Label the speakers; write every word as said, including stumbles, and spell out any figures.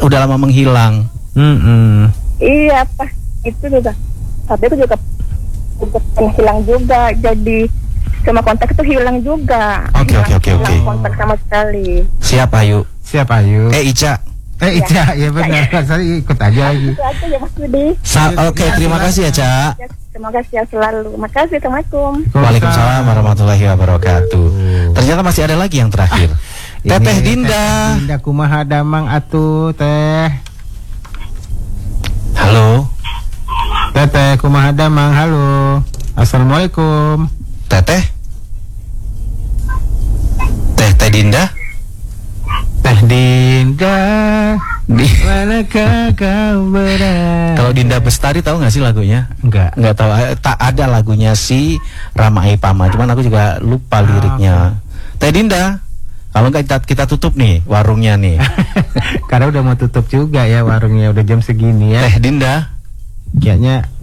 Speaker 1: udah lama menghilang.
Speaker 2: Mm-mm.
Speaker 3: Iya pas itu juga. Tapi aku juga juga hilang juga. Jadi semua kontak itu hilang juga.
Speaker 1: Oke,
Speaker 3: Hilang-
Speaker 1: oke, oke,
Speaker 3: hilang
Speaker 1: oke.
Speaker 3: kontak sama sekali.
Speaker 1: Siap Ayu.
Speaker 2: Siapa Ayu?
Speaker 1: Eh Ica.
Speaker 2: Eh Ica, ya benar. Saya ikut aja lagi.
Speaker 3: Itu aja ya Mas Budi.
Speaker 1: Sa- Oke, terima kasih ya, Ca.
Speaker 3: Ya, semoga sehat selalu. Makasih. Assalamualaikum.
Speaker 1: Waalaikumsalam warahmatullahi wabarakatuh. Ternyata masih ada lagi yang terakhir.
Speaker 2: Ini
Speaker 1: Teteh
Speaker 2: Teteh
Speaker 1: Dinda.
Speaker 2: Dinda kumaha damang atuh teh.
Speaker 1: Halo.
Speaker 2: Teteh kumaha damang, halo. Assalamualaikum.
Speaker 1: Teteh. Teh Teh Dinda.
Speaker 2: Teh Dinda, di manakah kau berada?
Speaker 1: Kalau Dinda Bestari tahu nggak sih lagunya?
Speaker 2: Enggak.
Speaker 1: Nggak tahu. Eh, Tak ada lagunya si Rama Ipama. Cuman aku juga lupa liriknya. Teh Dinda. Kalau nggak kita, kita tutup nih warungnya nih.
Speaker 2: Karena udah mau tutup juga ya warungnya, udah jam segini ya.
Speaker 1: Teh Dinda.
Speaker 2: Kayaknya